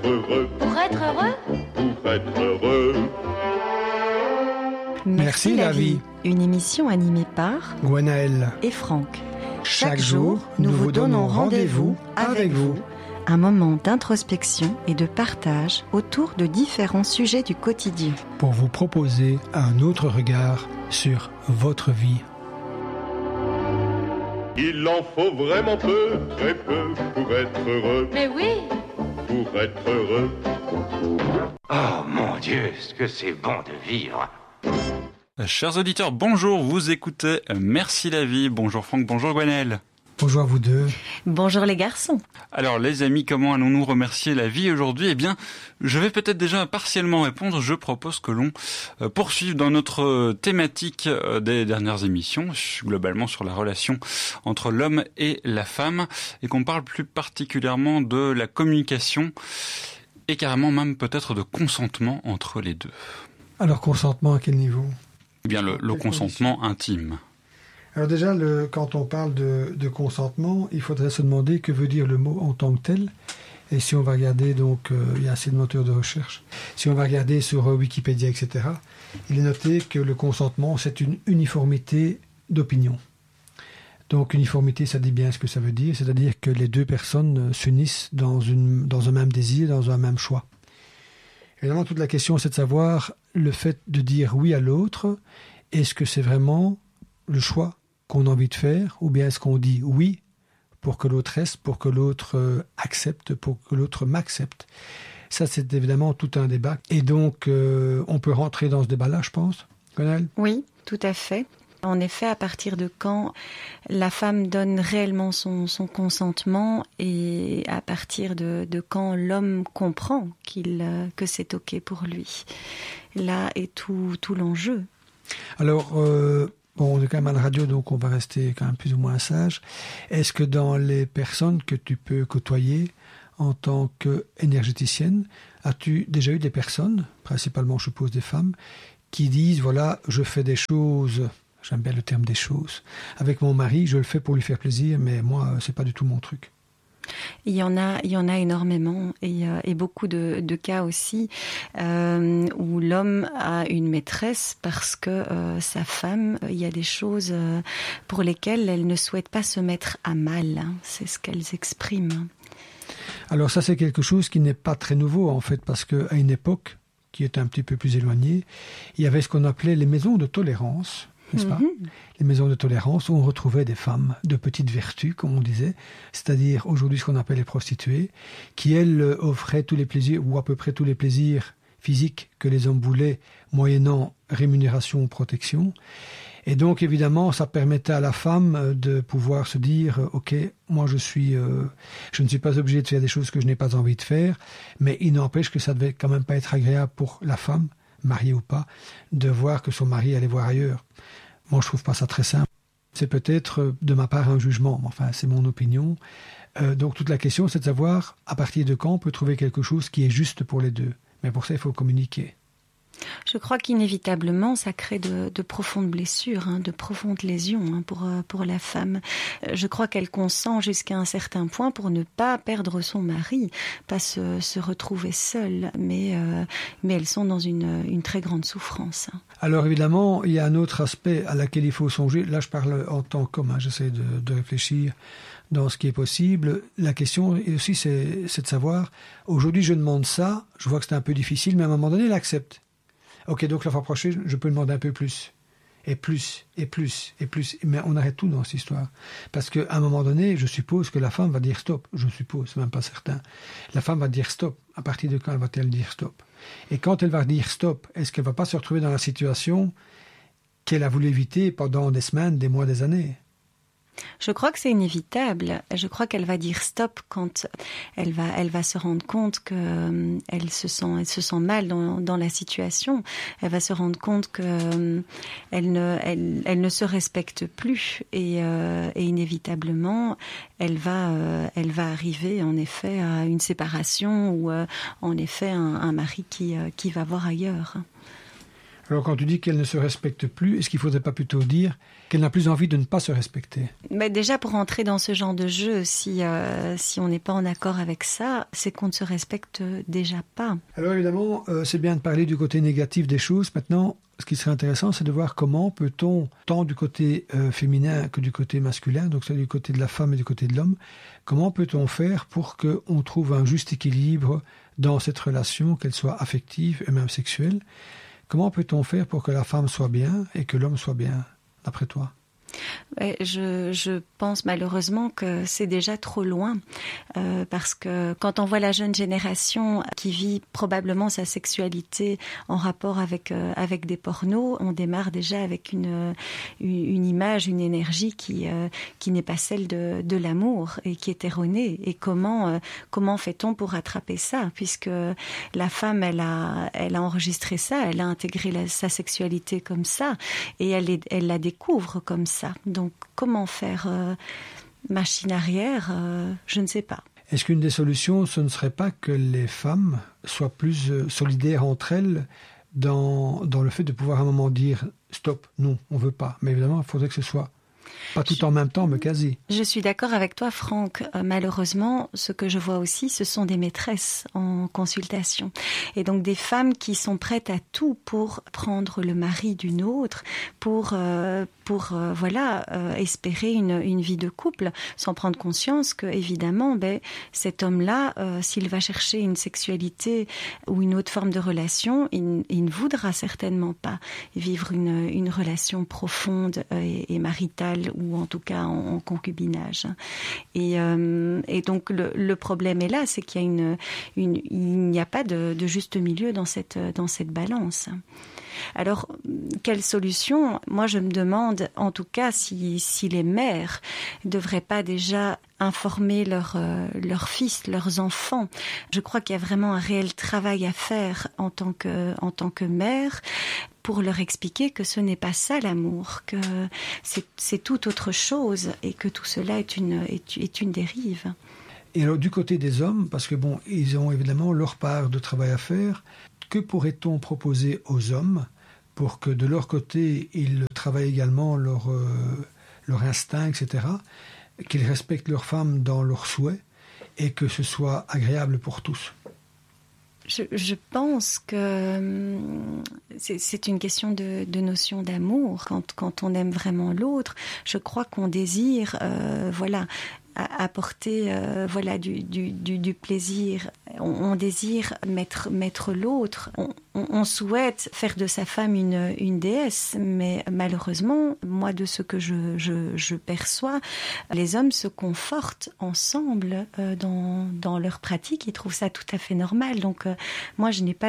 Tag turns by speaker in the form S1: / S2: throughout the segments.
S1: heureux.
S2: Pour être heureux?
S1: Pour être heureux.
S3: Merci la vie.
S4: Une émission animée par
S3: Gwenaëlle
S4: et Franck.
S3: Chaque jour, nous vous donnons rendez-vous avec vous.
S4: Un moment d'introspection et de partage autour de différents sujets du quotidien.
S3: Pour vous proposer un autre regard sur votre vie.
S1: Il en faut vraiment peu, très peu, pour être heureux.
S2: Mais oui!
S1: Pour être heureux.
S5: Oh mon Dieu, ce que c'est bon de vivre!
S6: Chers auditeurs, bonjour, vous écoutez Merci la vie. Bonjour Franck, bonjour Gwenaëlle.
S3: Bonjour à vous deux.
S4: Bonjour les garçons.
S6: Alors les amis, comment allons-nous remercier la vie aujourd'hui ? Eh bien, je vais peut-être déjà partiellement répondre. Je propose que l'on poursuive dans notre thématique des dernières émissions, globalement sur la relation entre l'homme et la femme, et qu'on parle plus particulièrement de la communication et carrément même peut-être de consentement entre les deux.
S3: Alors consentement à quel niveau ?
S6: Eh bien le consentement intime.
S3: Alors déjà, quand on parle de consentement, il faudrait se demander que veut dire le mot en tant que tel. Et si on va regarder, donc, il y a assez de moteurs de recherche, si on va regarder sur Wikipédia, etc., il est noté que le consentement, c'est une uniformité d'opinion. Donc uniformité, ça dit bien ce que ça veut dire, c'est-à-dire que les deux personnes s'unissent dans un même désir, dans un même choix. Évidemment, toute la question, c'est de savoir le fait de dire oui à l'autre, est-ce que c'est vraiment le choix qu'on a envie de faire, ou bien est-ce qu'on dit oui pour que l'autre reste, pour que l'autre accepte, pour que l'autre m'accepte. Ça, c'est évidemment tout un débat. Et donc, on peut rentrer dans ce débat-là, je pense. Gwenaëlle ?
S4: Oui, tout à fait. En effet, à partir de quand la femme donne réellement son consentement et à partir de quand l'homme comprend que c'est OK pour lui. Là est tout l'enjeu. Alors,
S3: on est quand même à la radio, donc on va rester quand même plus ou moins sage. Est-ce que dans les personnes que tu peux côtoyer en tant qu'énergéticienne, as-tu déjà eu des personnes, principalement je suppose des femmes, qui disent, voilà, je fais des choses... J'aime bien le terme des choses. Avec mon mari, je le fais pour lui faire plaisir, mais moi, c'est pas du tout mon truc.
S4: Il y en a énormément et beaucoup de cas aussi où l'homme a une maîtresse parce que sa femme, il y a des choses pour lesquelles elle ne souhaite pas se mettre à mal. C'est ce qu'elles expriment.
S3: Alors ça, c'est quelque chose qui n'est pas très nouveau en fait, parce qu'à une époque qui est un petit peu plus éloignée, il y avait ce qu'on appelait les maisons de tolérance. N'est-ce pas ? Les maisons de tolérance où on retrouvait des femmes de petite vertu, comme on disait, c'est-à-dire aujourd'hui ce qu'on appelle les prostituées, qui elles offraient tous les plaisirs, ou à peu près tous les plaisirs physiques que les hommes voulaient, moyennant rémunération ou protection. Et donc évidemment, ça permettait à la femme de pouvoir se dire, ok, moi je ne suis pas obligé de faire des choses que je n'ai pas envie de faire, mais il n'empêche que ça devait quand même pas être agréable pour la femme, mariée ou pas, de voir que son mari allait voir ailleurs. Moi, je trouve pas ça très simple. C'est peut-être de ma part un jugement, mais enfin, c'est mon opinion. Donc, toute la question, c'est de savoir à partir de quand on peut trouver quelque chose qui est juste pour les deux. Mais pour ça, il faut communiquer.
S4: Je crois qu'inévitablement, ça crée de profondes blessures, de profondes lésions pour la femme. Je crois qu'elle consent jusqu'à un certain point pour ne pas perdre son mari, pas se retrouver seule, mais elles sont dans une très grande souffrance.
S3: Alors évidemment, il y a un autre aspect à laquelle il faut songer. Là, je parle en tant qu'homme, j'essaie de réfléchir dans ce qui est possible. La question aussi, c'est de savoir, aujourd'hui je demande ça, je vois que c'est un peu difficile, mais à un moment donné, il accepte. Ok, donc la fois prochaine, je peux demander un peu plus. Et plus, et plus, et plus. Mais on arrête tout dans cette histoire. Parce qu'à un moment donné, je suppose que la femme va dire stop. Je suppose, c'est même pas certain. La femme va dire stop. À partir de quand va-t-elle dire stop ? Et quand elle va dire stop, est-ce qu'elle va pas se retrouver dans la situation qu'elle a voulu éviter pendant des semaines, des mois, des années ?
S4: Je crois que c'est inévitable. Je crois qu'elle va dire stop quand elle va se rendre compte que elle se sent mal dans la situation. Elle va se rendre compte que elle ne se respecte plus et inévitablement elle va arriver en effet à une séparation ou en effet un mari qui va voir ailleurs.
S3: Alors quand tu dis qu'elle ne se respecte plus, est-ce qu'il ne faudrait pas plutôt dire qu'elle n'a plus envie de ne pas se respecter?
S4: Mais déjà, pour entrer dans ce genre de jeu, si on n'est pas en accord avec ça, c'est qu'on ne se respecte déjà pas.
S3: Alors évidemment, c'est bien de parler du côté négatif des choses. Maintenant, ce qui serait intéressant, c'est de voir comment peut-on, tant du côté féminin que du côté masculin, donc c'est du côté de la femme et du côté de l'homme, comment peut-on faire pour qu'on trouve un juste équilibre dans cette relation, qu'elle soit affective et même sexuelle? Comment peut-on faire pour que la femme soit bien et que l'homme soit bien, d'après toi?
S4: Je pense malheureusement que c'est déjà trop loin parce que quand on voit la jeune génération qui vit probablement sa sexualité en rapport avec des pornos, on démarre déjà avec une image, une énergie qui n'est pas celle de l'amour et qui est erronée. Et comment fait-on pour rattraper ça, puisque la femme elle a enregistré ça, elle a intégré sa sexualité comme ça et elle la découvre comme ça. Donc, comment faire machine arrière, je ne sais pas.
S3: Est-ce qu'une des solutions, ce ne serait pas que les femmes soient plus solidaires entre elles dans le fait de pouvoir à un moment dire « stop, non, on ne veut pas ». Mais évidemment, il faudrait que ce soit pas tout en même temps, mais quasi.
S4: Je suis d'accord avec toi, Franck. Malheureusement, ce que je vois aussi, ce sont des maîtresses en consultation. Et donc des femmes qui sont prêtes à tout pour prendre le mari d'une autre, pour espérer une vie de couple, sans prendre conscience que, évidemment, cet homme-là, s'il va chercher une sexualité ou une autre forme de relation, il ne voudra certainement pas vivre une relation profonde et maritale, ou en tout cas en concubinage. Et donc le problème est là, c'est qu'il n'y a pas de juste milieu dans cette balance. Alors, quelle solution? Moi, je me demande, en tout cas, si les mères ne devraient pas déjà informer leurs fils, leurs enfants. Je crois qu'il y a vraiment un réel travail à faire en tant que mère, pour leur expliquer que ce n'est pas ça l'amour, que c'est tout autre chose et que tout cela est une dérive.
S3: Et alors du côté des hommes, parce que ils ont évidemment leur part de travail à faire, que pourrait-on proposer aux hommes pour que de leur côté, ils travaillent également leur instinct, etc., qu'ils respectent leurs femmes dans leurs souhaits et que ce soit agréable pour tous?
S4: Je pense que c'est une question de notion d'amour. Quand on aime vraiment l'autre, je crois qu'on désire, apporter du plaisir. On désire mettre l'autre. On souhaite faire de sa femme une déesse, mais malheureusement, moi, de ce que je perçois, les hommes se confortent ensemble dans leur pratique. Ils trouvent ça tout à fait normal. Donc, moi, je n'ai pas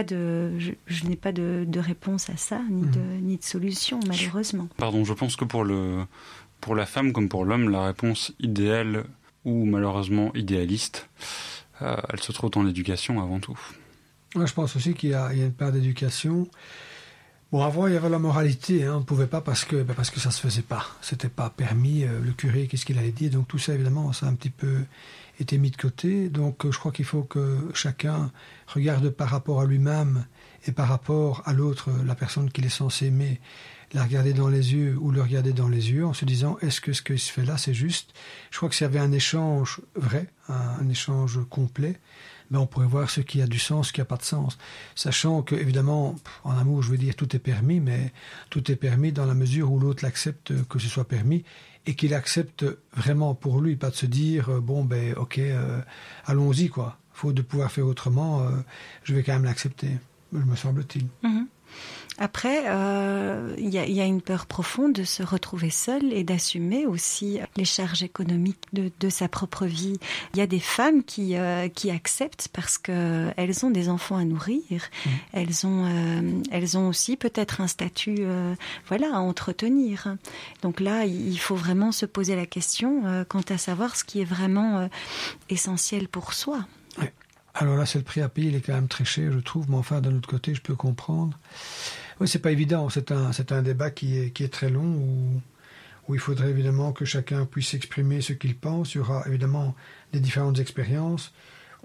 S4: de réponse à ça, ni de solution, malheureusement.
S6: Pardon, je pense que pour la femme comme pour l'homme, la réponse idéale ou malheureusement idéaliste, elle se trouve dans l'éducation avant tout.
S3: Moi, je pense aussi qu'il y a une part d'éducation. Bon, avant, il y avait la moralité. On ne pouvait pas parce que ça ne se faisait pas. C'était pas permis. Le curé, qu'est-ce qu'il allait dire? Donc tout ça, évidemment, ça a un petit peu été mis de côté. Donc je crois qu'il faut que chacun regarde par rapport à lui-même et par rapport à l'autre, la personne qu'il est censé aimer, la regarder dans les yeux ou le regarder dans les yeux en se disant est-ce que ce qui se fait là c'est juste? Je crois que s'il y avait un échange vrai, un échange complet, on pourrait voir ce qui a du sens, ce qui n'a pas de sens. Sachant que, évidemment, en amour, je veux dire, tout est permis, mais tout est permis dans la mesure où l'autre l'accepte que ce soit permis et qu'il accepte vraiment pour lui, pas de se dire ok, allons-y, quoi. Faute de pouvoir faire autrement, je vais quand même l'accepter, me semble-t-il.
S4: Mm-hmm. Après, il y a une peur profonde de se retrouver seule et d'assumer aussi les charges économiques de sa propre vie. Il y a des femmes qui acceptent parce qu'elles ont des enfants à nourrir. Elles ont aussi peut-être un statut à entretenir. Donc là, il faut vraiment se poser la question quant à savoir ce qui est vraiment essentiel pour soi.
S3: Oui. Alors là, c'est le prix à payer, il est quand même très cher, je trouve, mais enfin, d'un autre côté, je peux comprendre. Oui, c'est pas évident, c'est un débat qui est très long, où il faudrait évidemment que chacun puisse exprimer ce qu'il pense. Il y aura évidemment des différentes expériences.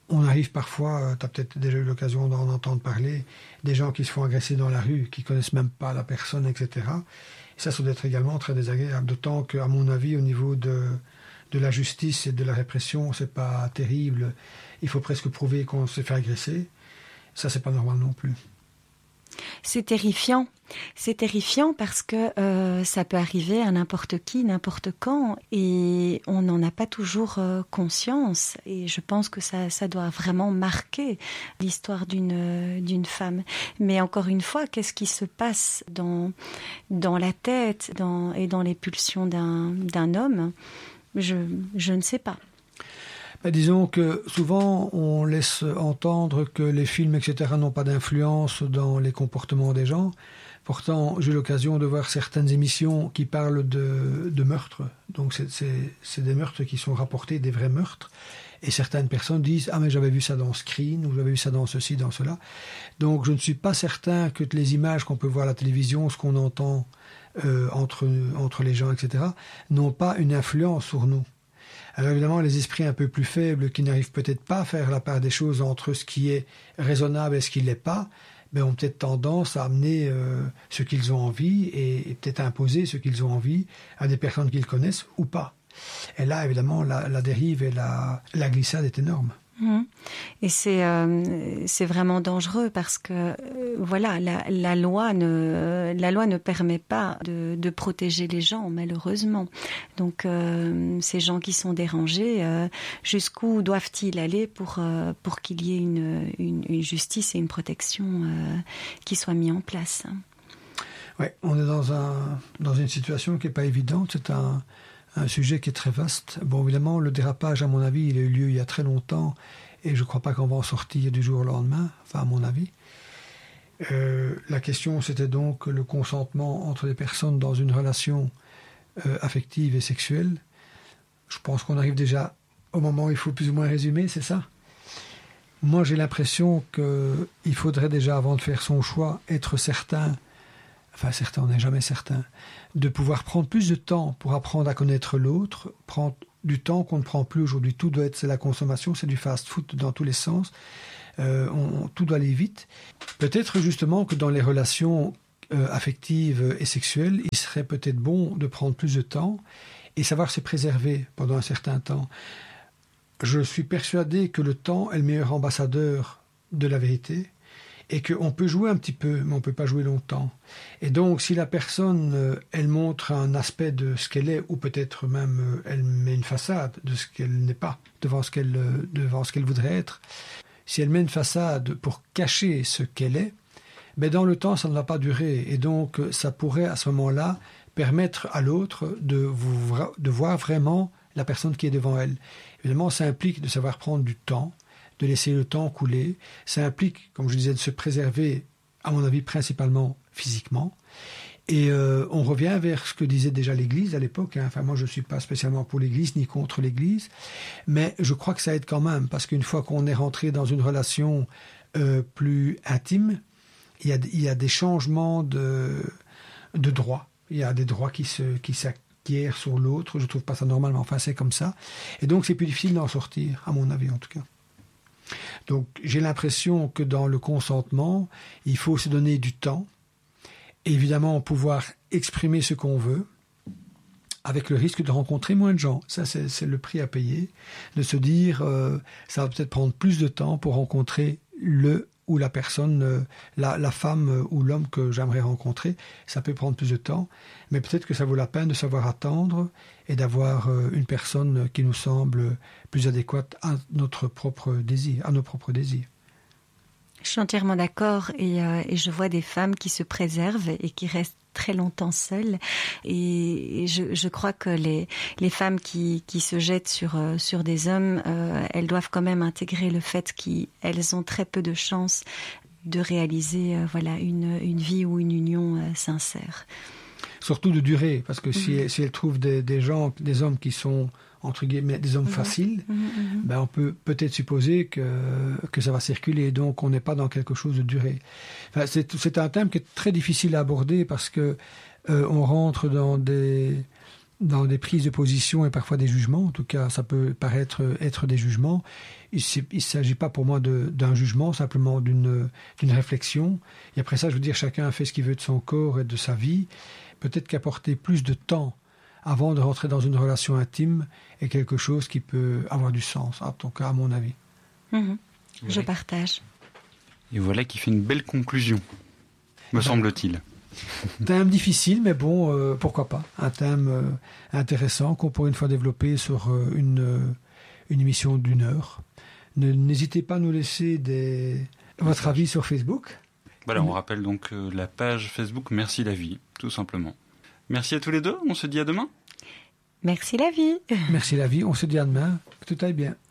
S3: On arrive parfois, tu as peut-être déjà eu l'occasion d'en entendre parler, des gens qui se font agresser dans la rue, qui connaissent même pas la personne, etc. Et ça doit être également très désagréable, d'autant qu'à mon avis, au niveau de la justice et de la répression, c'est pas terrible. Il faut presque prouver qu'on s'est fait agresser. Ça, c'est pas normal non plus.
S4: C'est terrifiant. C'est terrifiant parce que ça peut arriver à n'importe qui, n'importe quand, et on n'en a pas toujours conscience. Et je pense que ça doit vraiment marquer l'histoire d'une femme. Mais encore une fois, qu'est-ce qui se passe dans la tête et dans les pulsions d'un homme ? Je ne sais pas.
S3: Disons que souvent on laisse entendre que les films, etc. n'ont pas d'influence dans les comportements des gens. Pourtant, j'ai eu l'occasion de voir certaines émissions qui parlent de meurtres. Donc c'est des meurtres qui sont rapportés, des vrais meurtres. Et certaines personnes disent « Ah mais j'avais vu ça dans Screen » ou « J'avais vu ça dans ceci, dans cela ». Donc je ne suis pas certain que les images qu'on peut voir à la télévision, ce qu'on entend entre les gens, etc., n'ont pas une influence sur nous. Alors évidemment, les esprits un peu plus faibles, qui n'arrivent peut-être pas à faire la part des choses entre ce qui est raisonnable et ce qui ne l'est pas, ont peut-être tendance à amener ce qu'ils ont envie et peut-être imposer ce qu'ils ont envie à des personnes qu'ils connaissent ou pas. Et là, évidemment, la dérive et la glissade est énorme.
S4: Et c'est vraiment dangereux parce que voilà, la loi ne permet pas de protéger les gens, malheureusement. Donc ces gens qui sont dérangés, jusqu'où doivent-ils aller pour qu'il y ait une justice et une protection qui soient mis en place?
S3: Ouais, on est dans une situation qui n'est pas évidente. C'est un sujet qui est très vaste. Bon, évidemment, le dérapage, à mon avis, il a eu lieu il y a très longtemps et je ne crois pas qu'on va en sortir du jour au lendemain, enfin, à mon avis. La question, c'était donc le consentement entre les personnes dans une relation affective et sexuelle. Je pense qu'on arrive déjà au moment où il faut plus ou moins résumer, c'est ça? Moi, j'ai l'impression qu'il faudrait déjà, avant de faire son choix, être certain, on n'est jamais certain, de pouvoir prendre plus de temps pour apprendre à connaître l'autre, prendre du temps qu'on ne prend plus aujourd'hui. Tout doit être, c'est la consommation, c'est du fast-food dans tous les sens. Tout doit aller vite. Peut-être justement que dans les relations affectives et sexuelles, il serait peut-être bon de prendre plus de temps et savoir se préserver pendant un certain temps. Je suis persuadé que le temps est le meilleur ambassadeur de la vérité. Et qu'on peut jouer un petit peu, mais on ne peut pas jouer longtemps. Et donc, si la personne, elle montre un aspect de ce qu'elle est, ou peut-être même elle met une façade de ce qu'elle n'est pas, devant ce qu'elle voudrait être, si elle met une façade pour cacher ce qu'elle est, dans le temps, ça ne va pas durer. Et donc, ça pourrait, à ce moment-là, permettre à l'autre de voir vraiment la personne qui est devant elle. Évidemment, ça implique de savoir prendre du temps, de laisser le temps couler. Ça implique, comme je disais, de se préserver, à mon avis, principalement physiquement. Et on revient vers ce que disait déjà l'Église à l'époque. Enfin, moi, je ne suis pas spécialement pour l'Église ni contre l'Église, mais je crois que ça aide quand même, parce qu'une fois qu'on est rentré dans une relation plus intime, il y a des changements de droits. Il y a des droits qui s'acquièrent sur l'autre. Je ne trouve pas ça normal, mais enfin, c'est comme ça. Et donc, c'est plus difficile d'en sortir, à mon avis, en tout cas. Donc j'ai l'impression que dans le consentement, il faut se donner du temps, évidemment pouvoir exprimer ce qu'on veut, avec le risque de rencontrer moins de gens. Ça, c'est le prix à payer, de se dire ça va peut-être prendre plus de temps pour rencontrer le ou la personne, la femme ou l'homme que j'aimerais rencontrer. Ça peut prendre plus de temps, mais peut-être que ça vaut la peine de savoir attendre et d'avoir une personne qui nous semble plus adéquate à notre propre désir, à nos propres désirs.
S4: Je suis entièrement d'accord et je vois des femmes qui se préservent et qui restent très longtemps seules. Et je crois que les femmes qui se jettent sur des hommes, elles doivent quand même intégrer le fait qu'elles ont très peu de chances de réaliser une vie ou une union sincère.
S3: Surtout de durer, parce que si elles trouvent des hommes qui sont entre guillemets des hommes faciles, on peut peut-être supposer que ça va circuler, donc on n'est pas dans quelque chose de durée. Enfin, c'est un thème qui est très difficile à aborder parce que on rentre dans des dans des prises de position et parfois des jugements. En tout cas, ça peut paraître être des jugements. Il ne s'agit pas pour moi d'un jugement, simplement d'une réflexion. Et après ça, je veux dire, chacun fait ce qu'il veut de son corps et de sa vie. Peut-être qu'apporter plus de temps avant de rentrer dans une relation intime est quelque chose qui peut avoir du sens, en tout cas à mon avis.
S4: Je partage.
S6: Et voilà qui fait une belle conclusion, me semble-t-il.
S3: Thème difficile, mais bon, pourquoi pas. Un thème intéressant qu'on pourrait une fois développer sur une émission d'1 heure. N'hésitez pas à nous laisser votre avis sur Facebook.
S6: Voilà, on rappelle donc la page Facebook Merci la vie, tout simplement. Merci à tous les deux, on se dit à demain.
S4: Merci la vie.
S3: Merci la vie, on se dit à demain. Que tout aille bien.